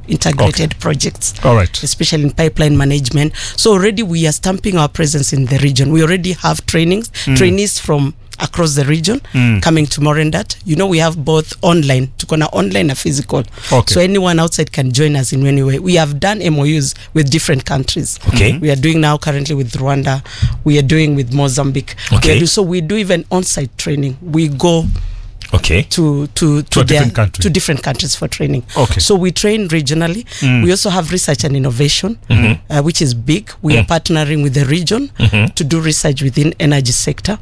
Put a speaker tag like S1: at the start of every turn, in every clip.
S1: integrated projects.
S2: All right.
S1: Especially in pipeline management. So already we are stamping our presence in the region. We already have trainees from across the region coming to Morendat. You know, we have both online, tukona online and physical.
S2: Okay.
S1: So anyone outside can join us in any way. We have done MOUs with different countries.
S3: Okay.
S1: We are doing now currently with Rwanda. We are doing with Mozambique.
S3: Okay.
S1: So we do even on-site training. We go to different countries for training.
S2: Okay.
S1: So we train regionally. We also have research and innovation, which is big. We are partnering with the region to do research within energy sector.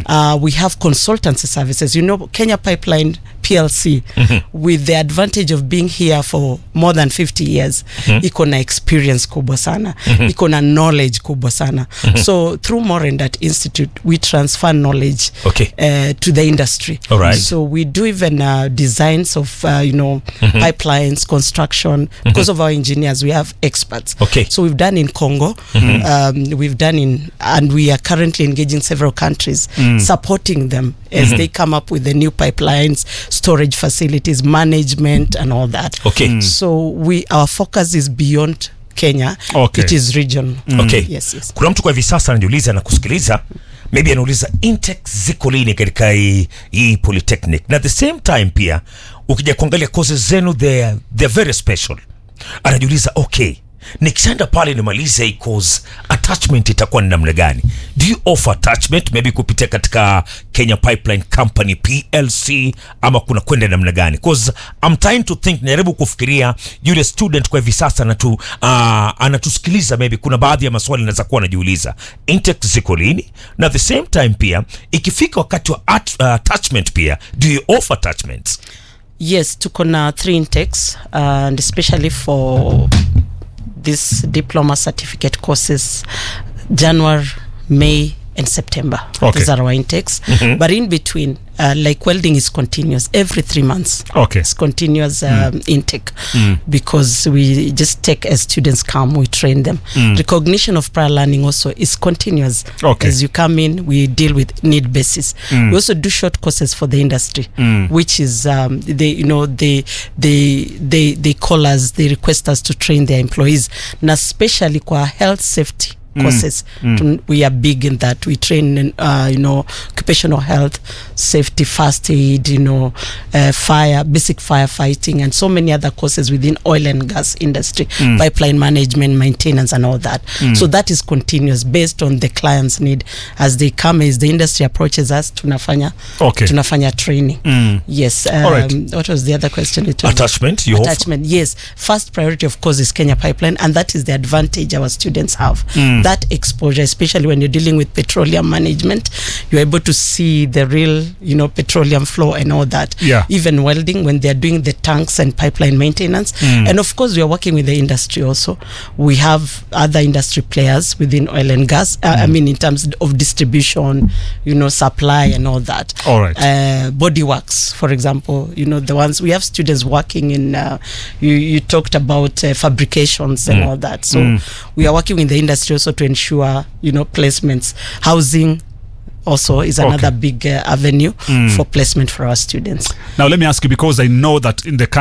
S1: We have consultancy services. You know, Kenya Pipeline PLC, with the advantage of being here for more than 50 years, iko na experience kubwa sana, iko na knowledge kubwa sana. So through Morendat Institute, we transfer knowledge to the industry.
S3: All right.
S1: So we do even designs of pipelines, construction. Because of our engineers, we have experts.
S3: Okay.
S1: So we've done in Congo, we've done and we are currently engaging several countries, supporting them as they come up with the new pipelines, storage facilities, management, and all that.
S3: Okay.
S1: So our focus is beyond Kenya.
S2: Okay.
S1: It is region.
S3: Okay.
S1: Yes.
S3: Kuna mtu kwa hivi sasa anajiuliza na kusikiliza, maybe anauliza intake ziko lini katika hii polytechnic, na at the same time pia ukija kuangalia courses zenu they're very special. Anajiuliza okay, nikishaenda pale nimalize hii course, attachment itakuwa ni namna gani? Do you offer attachment maybe kupitia katika Kenya Pipeline Company PLC, ama kuna kwenda namna gani? Because I'm trying to think, najaribu kufikiria yule student kwa hivi sasa anatusikiliza, maybe kuna baadhi ya maswali anaweza kuwa anajiuliza intake ziko lini, na at the same time pia ikifika wakati wa attachment pia do you offer attachments?
S1: Yes, tuko na 3 intakes, and especially for this diploma certificate courses, January, May, and September.
S2: Okay.
S1: Those are our intakes. But in between, like welding is continuous every 3 months.
S2: Okay.
S1: It's continuous intake, because we just take as students come, we train them. Recognition of prior learning also is continuous.
S2: Okay.
S1: As you come in, we deal with need basis. We also do short courses for the industry, which is they call us, they request us to train their employees, and especially kwa health safety courses. We are big in that. We train in occupational health, safety, first aid, fire, basic firefighting, and so many other courses within oil and gas industry, pipeline management, maintenance, and all that. So that is continuous based on the client's need. As they come, as the industry approaches us, tunafanya training. Yes.
S2: All right.
S1: What was the other question?
S3: Attachment.
S1: Attachment. Yes. First priority, of course, is Kenya Pipeline, and that is the advantage our students have. That exposure, especially when you're dealing with petroleum management, you're able to see the real, petroleum flow and all that.
S2: Yeah.
S1: Even welding, when they're doing the tanks and pipeline maintenance. And of course, we are working with the industry also. We have other industry players within oil and gas. I mean, in terms of distribution, supply and all that.
S2: All right.
S1: Bodyworks, for example, the ones we have students working in, you talked about fabrications and all that. So we are working with the industry also to ensure, placements. Housing also is another big avenue for placement for our students.
S2: Now let me ask you, because I know that in the